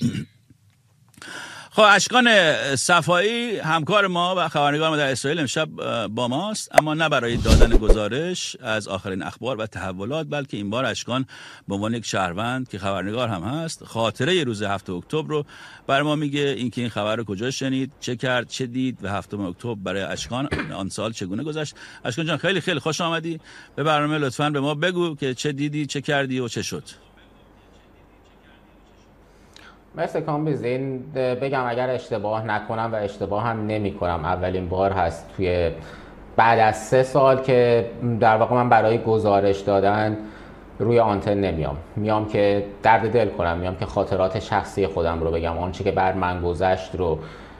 خب اشکان صفایی همکار ما و خبرنگار ما در اسرائیل امشب با ماست، اما نه برای دادن گزارش از آخرین اخبار و تحولات، بلکه این بار اشکان به عنوان یک شهروند که خبرنگار هم هست خاطره روز 7 اکتبر رو برای ما میگه، اینکه این خبر رو کجا شنید، چه کرد، چه دید و 7 اکتبر برای اشکان آن سال چگونه گذشت. اشکان جان خیلی خیلی خوش آمدی به برنامه. لطفاً به ما بگو که چه دیدی، چه کردی و چه شد. مرسی کامبیز. این بگم اگر اشتباه نکنم و اشتباه هم نمی کنم، اولین بار هست توی بعد از 3 سال که در واقع من برای گزارش دادن روی آنتن میام که درد دل کنم، میام که خاطرات شخصی خودم رو بگم، آنچه که بر من گذشت رو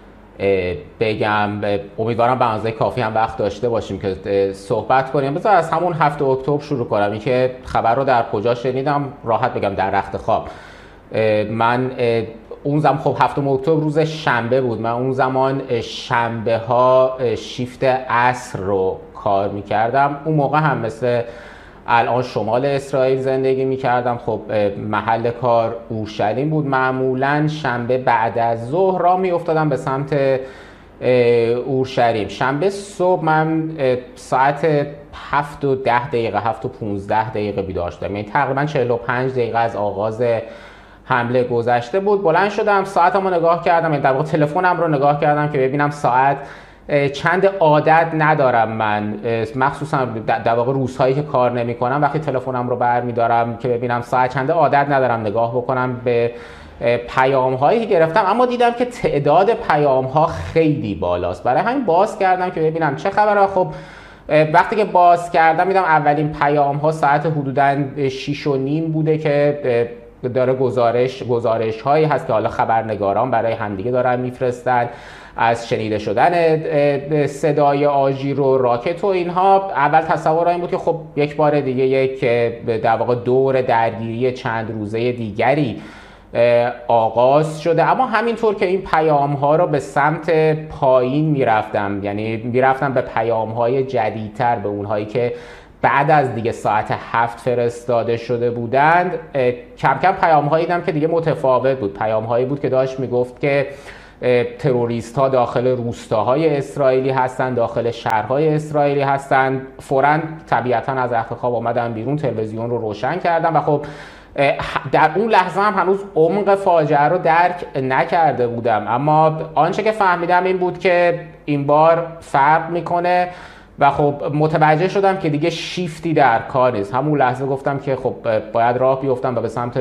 بگم. امیدوارم به اندازه کافی هم وقت داشته باشیم که صحبت کنیم. بذار از همون 7 اکتبر شروع کنم. این که خبر رو در کجا شنیدم راحت بگم، در رخت خواب. من اون زمان خب 7 اکتبر روز شنبه بود. من اون زمان شنبه ها شیفت عصر رو کار میکردم. اون موقع هم مثل الان شمال اسرائیل زندگی میکردم. خب محل کار اورشلیم بود. معمولا شنبه بعد از ظهر راه میافتادم به سمت اورشلیم. شنبه صبح من ساعت 7:10 7:15 بیدار شدم، یعنی تقریبا 45 دقیقه از آغاز حمله گذشته بود. بلند شدم، ساعتمو نگاه کردم، یعنی در واقع تلفنم رو نگاه کردم که ببینم ساعت چند. عادت ندارم من، مخصوصا در واقع روزهایی که کار نمی‌کنم، وقتی تلفنم رو برمی‌دارم که ببینم ساعت چنده، عادت ندارم نگاه بکنم به پیام‌هایی که گرفتم، اما دیدم که تعداد پیام‌ها خیلی بالاست. برای همین باز کردم که ببینم چه خبره. خب وقتی که باز کردم دیدم اولین پیام‌ها ساعت حدوداً 6:30 بوده که داره گزارش هایی هست که حالا خبرنگاران برای همدیگه دارن میفرستن از شنیده شدن صدای آژیر و راکت و اینها. اول تصور این بود که خب یک بار دیگه یک در واقع دور درگیری چند روزه دیگری آغاز شده. اما همینطور که این پیام ها رو به سمت پایین میرفتم، یعنی میرفتم به پیام های جدیدتر، به اونهایی که بعد از دیگه ساعت 7 فرستاده شده بودند، کم کم پیام هایی دیدم که دیگه متفاوت بود. پیام هایی بود که داشت میگفت که تروریست ها داخل روستاهای اسرائیلی هستن، داخل شهرهای اسرائیلی هستن. فوراً طبیعتاً از رخت خواب آمدم بیرون، تلویزیون رو روشن کردم و خب در اون لحظه هم هنوز عمق فاجعه رو درک نکرده بودم، اما آنچه که فهمیدم این بود که این بار فرق میکنه و خب متوجه شدم که دیگه شیفتی در کار نیست. همون لحظه گفتم که خب باید راه بیفتم و به سمت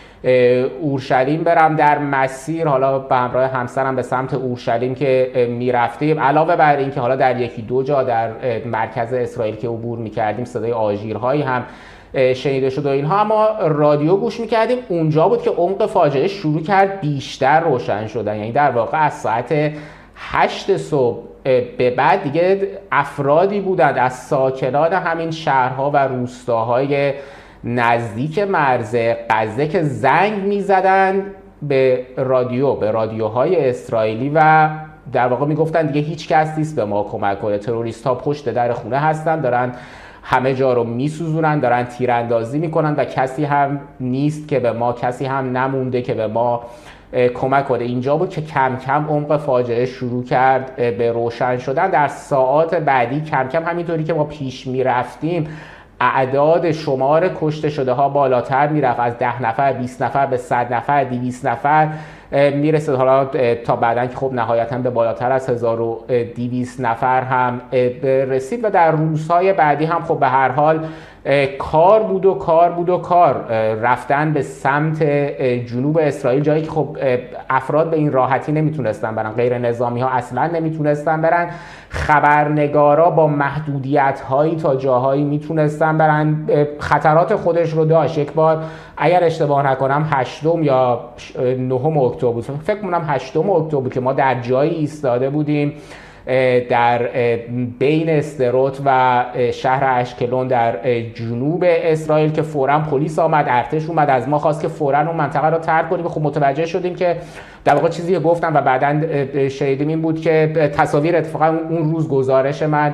اورشلیم برم. در مسیر حالا به همراه همسرم به سمت اورشلیم که میرفتیم، علاوه بر این که حالا در یکی دو جا در مرکز اسرائیل که عبور میکردیم صدای آژیرهایی هم شنیده شد و اینها، اما رادیو گوش میکردیم. اونجا بود که عمق فاجعه شروع کرد بیشتر روشن شدن. یعنی در واقع از ساعت 8 صبح به بعد دیگه افرادی بودند از ساکنان همین شهرها و روستاهای نزدیک مرز غزه که زنگ میزدند به رادیوهای اسرائیلی و در واقع میگفتن دیگه هیچ کس نیست به ما کمک کنه، تروریست ها پشت در خونه هستن، دارن همه جا رو میسوزونن، دارن تیراندازی میکنن و کسی هم نیست که به ما، کسی هم نمونده که به ما کمک کنه. اینجا بود که کم کم عمق فاجعه شروع کرد به روشن شدن. در ساعات بعدی کم کم همینطوری که ما پیش میرفتیم اعداد شمار کشته شده ها بالاتر میرفت، از 10 نفر 20 نفر به 100 نفر 200 نفر میرسید، حالا تا بعدن که خب نهایتا به بالاتر از 1200 نفر هم رسید. و در روزهای بعدی هم خب به هر حال کار بود و کار رفتن به سمت جنوب اسرائیل، جایی که خب افراد به این راحتی نمیتونستن برن، غیر نظامی ها اصلا نمیتونستن برن، خبرنگارا با محدودیت هایی تا جاهایی میتونستن برن. خطرات خودش رو داشت. یک بار اگر اشتباه نکنم 8 یا 9 اکتبر بود، فکر کنم 8 اکتبر بود که ما در جایی ایستاده بودیم در بین استرود و شهر اشکلون در جنوب اسرائیل که فوراً پلیس آمد، ارتش اومد، از ما خواست که فوراً اون منطقه رو ترک کنیم. خب متوجه شدیم که در واقع چیزی که گفتم و بعداً شنیدیم این بود که تصاویر، اتفاقا اون روز گزارش من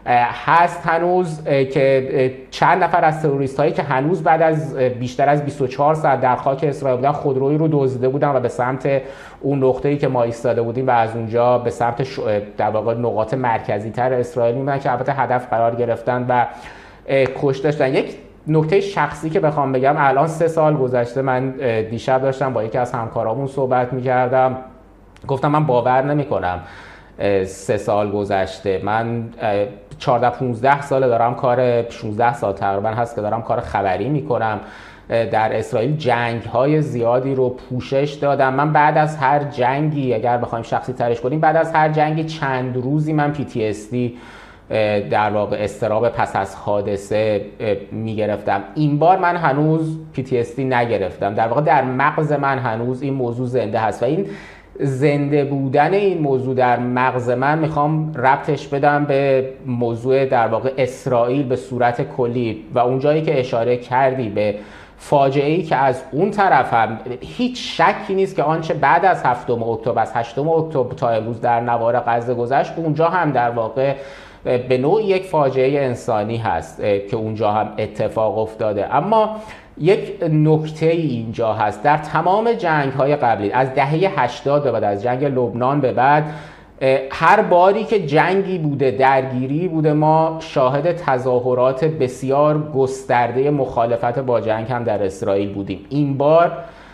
هست هنوز که چند نفر از تروریست هایی که هنوز بعد از بیشتر از 24 ساعت در خاک اسرائیل بودن خودرویی رو دزدیده بودن و به سمت اون نقطه‌ای که ما ایستاده بودیم و از اونجا به سمت در واقع نقاط مرکزی تر اسرائیل می‌بودن که البته هدف قرار گرفتن و کشته داشتن. یک نکته شخصی که بخوام بگم، الان 3 سال گذشته، من دیشب داشتم با یکی از همکارامون صحبت می‌کردم، گفتم من باور نمی‌کنم 3 سال گذشته. من 14-15 ساله دارم 16 سال تقریبا هست که دارم کار خبری میکنم در اسرائیل. جنگ‌های زیادی رو پوشش دادم. من بعد از هر جنگی، اگر بخوایم شخصی ترش کنیم، بعد از هر جنگی چند روزی من PTSD در واقع اضطراب پس از حادثه میگرفتم. این بار من هنوز PTSD نگرفتم. در واقع در مغز من هنوز این موضوع زنده هست و این زنده بودن این موضوع در مغز من میخوام ربطش بدم به موضوع در واقع اسرائیل به صورت کلی و اون جایی که اشاره کردی به فاجعه‌ای که از اون طرف هم هیچ شکی نیست که آنچه بعد از 7 اکتبر، از 8 اکتبر تا امروز در نوار غزه گذشت، اونجا هم در واقع به نوعی یک فاجعه انسانی هست که اونجا هم اتفاق افتاده. اما یک نکته اینجا هست، در تمام جنگ‌های قبلی از دهه 80 به بعد، از جنگ لبنان به بعد، هر باری که جنگی بوده، درگیری بوده، ما شاهد تظاهرات بسیار گسترده مخالفت با جنگ هم در اسرائیل بودیم. این بار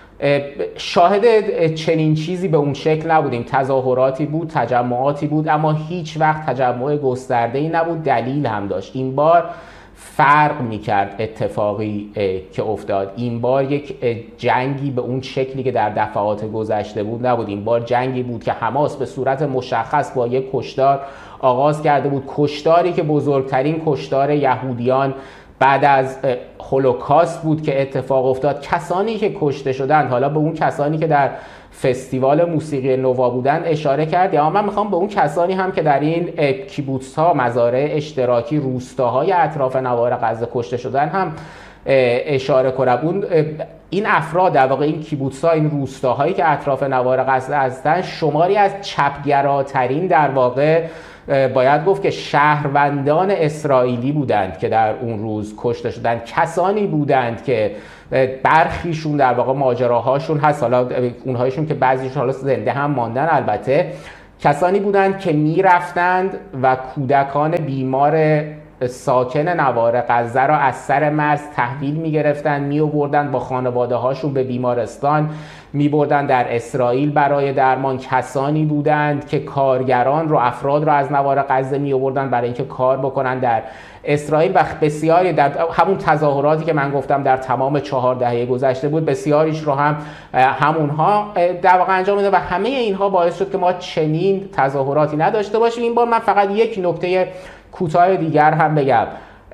شاهد چنین چیزی به اون شکل نبودیم. تظاهراتی بود، تجمعاتی بود، اما هیچ وقت تجمع گسترده‌ای نبود. دلیل هم داشت. این بار فرق میکرد اتفاقی که افتاد. این بار یک جنگی به اون شکلی که در دفعات گذشته بود نبود. این بار جنگی بود که حماس به صورت مشخص با یک کشتار آغاز کرده بود، کشتاری که بزرگترین کشتار یهودیان بعد از هولوکاست بود که اتفاق افتاد. کسانی که کشته شدند، حالا به اون کسانی که در فستیوال موسیقی نووا بودن اشاره کرد، یا من میخوام به اون کسانی هم که در این کیبوتس ها، مزارع اشتراکی، روستاهای اطراف نوار غزه کشته شدن هم اشاره کنم. این افراد، در واقع این کیبوتس ها، این روستاهایی که اطراف نوار غزه هستند، شماری از چپگراترین در واقع باید گفت که شهروندان اسرائیلی بودند که در اون روز کشته شدند. کسانی بودند که برخیشون در واقع ماجراهاشون هست، حالا اونهایشون که بعضیشون حالا زنده هم ماندن، البته کسانی بودند که میرفتند و کودکان بیمار ساکن نوار غزه را از سر مرز تحویل میگرفتند، میآوردند با خانواده هاشون به بیمارستان، میبردند در اسرائیل برای درمان. کسانی بودند که کارگران رو، افراد رو از نوار غزه میآوردند برای اینکه کار بکنن در اسرائیل. و بسیاری در همون تظاهراتی که من گفتم در تمام 4 دهه گذشته بود، بسیاریش رو هم همونها در واقع انجام میدن و همه اینها باعث شد که ما چنین تظاهراتی نداشته باشیم. این بار من فقط یک نکته کوتاه دیگر هم بگم.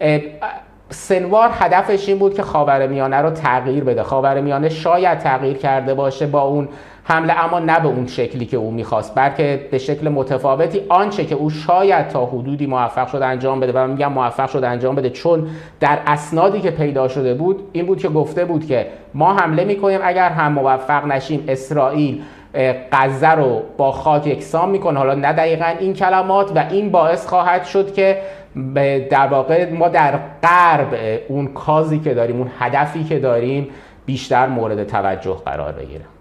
سنوار هدفش این بود که خاورمیانه رو تغییر بده. خاورمیانه شاید تغییر کرده باشه با اون حمله، اما نه به اون شکلی که او میخواست، بلکه به شکل متفاوتی. آنچه که او شاید تا حدودی موفق شد انجام بده، و من میگم موفق شد انجام بده چون در اسنادی که پیدا شده بود این بود که گفته بود که ما حمله میکنیم، اگر هم موفق نشیم اسرائیل غزه رو با خاک یکسان میکنه. حالا نه دقیقاً این کلمات، و این باعث خواهد شد که در واقع ما در غرب اون کازی که داریم، اون هدفی که داریم، بیشتر مورد توجه قرار بگیره.